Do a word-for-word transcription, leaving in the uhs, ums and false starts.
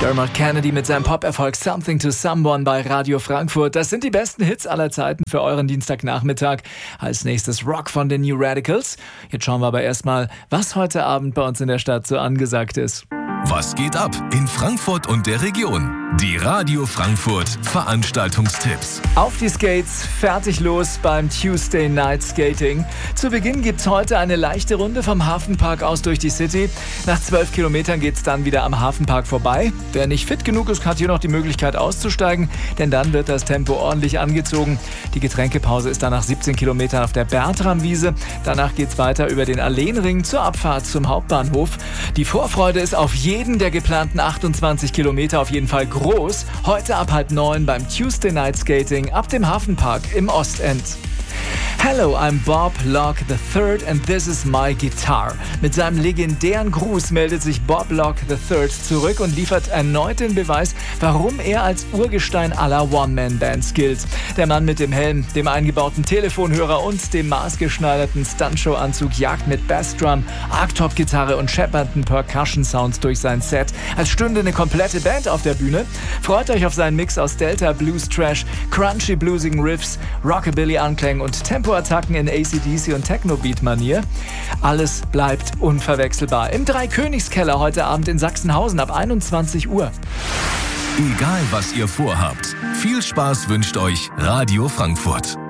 Dermot Kennedy mit seinem Pop-Erfolg Something to Someone bei Radio Frankfurt. Das sind die besten Hits aller Zeiten für euren Dienstagnachmittag. Als nächstes Rock von den New Radicals. Jetzt schauen wir aber erstmal, was heute Abend bei uns in der Stadt so angesagt ist. Was geht ab in Frankfurt und der Region? Die Radio Frankfurt Veranstaltungstipps. Auf die Skates, fertig los beim Tuesday Night Skating. Zu Beginn gibt's heute eine leichte Runde vom Hafenpark aus durch die City. Nach zwölf Kilometern geht's dann wieder am Hafenpark vorbei. Wer nicht fit genug ist, hat hier noch die Möglichkeit auszusteigen, denn dann wird das Tempo ordentlich angezogen. Die Getränkepause ist dann nach siebzehn Kilometern auf der Bertramwiese. Danach geht's weiter über den Alleenring zur Abfahrt zum Hauptbahnhof. Die Vorfreude ist auf jeden der geplanten achtundzwanzig Kilometer auf jeden Fall groß. Heute ab halb neun beim Tuesday Night Skating ab dem Hafenpark im Ostend. Hello, I'm Bob Locke the Third and this is my guitar. Mit seinem legendären Gruß meldet sich Bob Locke the Third zurück und liefert erneut den Beweis, warum er als Urgestein aller One-Man-Bands gilt. Der Mann mit dem Helm, dem eingebauten Telefonhörer und dem maßgeschneiderten Stuntshow-Anzug jagt mit Bassdrum, Archtop-Gitarre und scheppernden Percussion-Sounds durch sein Set, als stünde eine komplette Band auf der Bühne. Freut euch auf seinen Mix aus Delta Blues Trash, crunchy bluesigen Riffs, Rockabilly-Anklängen und Tempoattacken in A C D C und Techno-Beat-Manier. Alles bleibt unverwechselbar. Im Dreikönigskeller heute Abend in Sachsenhausen ab einundzwanzig Uhr. Egal was ihr vorhabt, viel Spaß wünscht euch Radio Frankfurt.